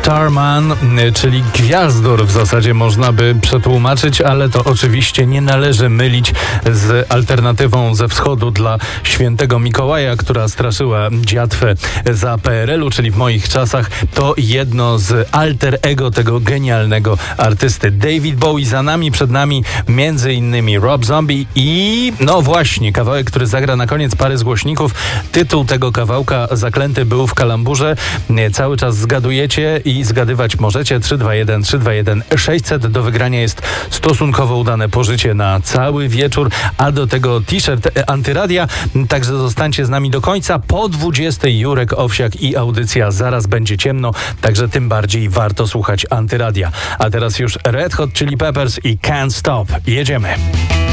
Starman, czyli gwiazdor w zasadzie można by przetłumaczyć, ale to oczywiście nie należy mylić z alternatywą ze wschodu dla świętego Mikołaja, która straszyła dziatwę za PRL-u, czyli w moich czasach. To jedno z alter ego tego genialnego artysty. David Bowie za nami, przed nami między innymi Rob Zombie i no właśnie, kawałek, który zagra na koniec pary z głośników. Tytuł tego kawałka zaklęty był w kalamburze. Cały czas zgadujecie i zgadywać możecie. 321 600. Do wygrania jest stosunkowo udane pożycie na cały wieczór, a do tego t-shirt Antyradia. Także zostańcie z nami do końca. Po 20 Jurek Owsiak i audycja Zaraz będzie ciemno, także tym bardziej warto słuchać Antyradia. A teraz już Red Hot Chili Peppers i Can't Stop. Jedziemy.